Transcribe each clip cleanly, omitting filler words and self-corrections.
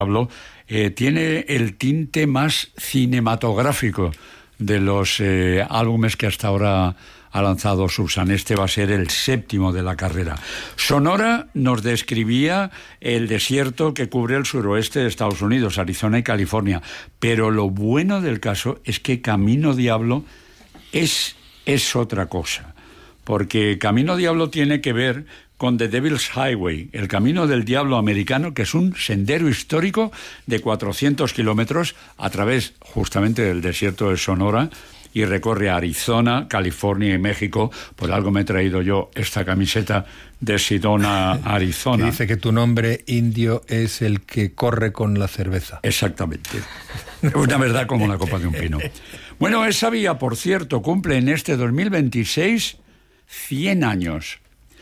Diablo tiene el tinte más cinematográfico de los álbumes que hasta ahora ha lanzado Susan. Este va a ser el 7º de la carrera. Sonora nos describía el desierto que cubre el suroeste de Estados Unidos, Arizona y California. Pero lo bueno del caso es que Camino Diablo es otra cosa. Porque Camino Diablo tiene que ver con The Devil's Highway, el Camino del Diablo americano, que es un sendero histórico de 400 kilómetros a través justamente del desierto de Sonora, y recorre Arizona, California y México. Por algo me he traído yo esta camiseta de Sedona, Arizona. Que dice que tu nombre indio es el que corre con la cerveza. Exactamente. Una verdad como la copa de un pino. Bueno, esa vía, por cierto, cumple en este 2026 100 años.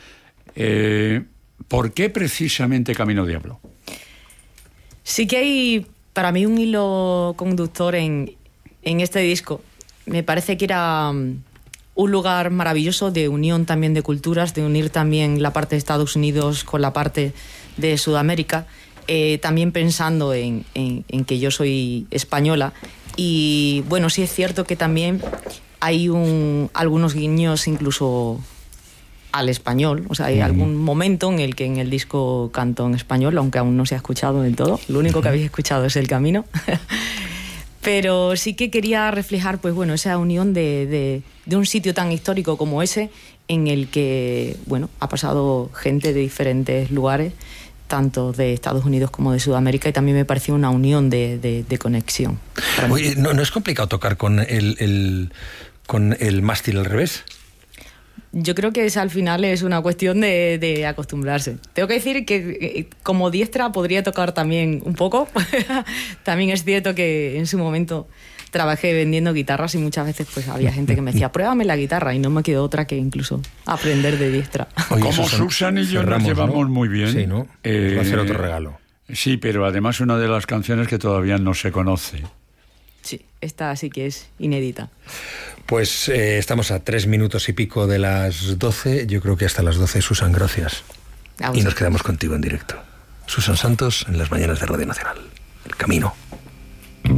¿Por qué precisamente Camino Diablo? Sí que hay para mí un hilo conductor en este disco. Me parece que era un lugar maravilloso de unión también de culturas, de unir también la parte de Estados Unidos con la parte de Sudamérica, también pensando en que yo soy española. Y bueno, sí es cierto que también hay algunos guiños incluso al español. O sea, hay algún momento en el que en el disco canto en español, aunque aún no se ha escuchado del todo. Lo único que habéis escuchado es El Camino. Pero sí que quería reflejar, pues bueno, esa unión de un sitio tan histórico como ese, en el que, bueno, ha pasado gente de diferentes lugares, tanto de Estados Unidos como de Sudamérica, y también me pareció una unión de conexión. Oye, ¿no es complicado tocar con el mástil al revés? Yo creo que al final es una cuestión de acostumbrarse. Tengo que decir que como diestra podría tocar también un poco. También es cierto que en su momento trabajé vendiendo guitarras y muchas veces pues había gente que me decía, pruébame la guitarra, y no me quedó otra que incluso aprender de diestra. Oye, como Susan y yo nos llevamos, ¿no?, muy bien. Sí, ¿no? Va a ser otro regalo. Sí, pero además una de las canciones que todavía no se conoce. Sí, esta sí que es inédita. Pues estamos a 3 minutos y pico de las 12. Yo creo que hasta las 12, Susan, gracias. Y nos quedamos contigo en directo. Susan Santos, en las mañanas de Radio Nacional. El Camino.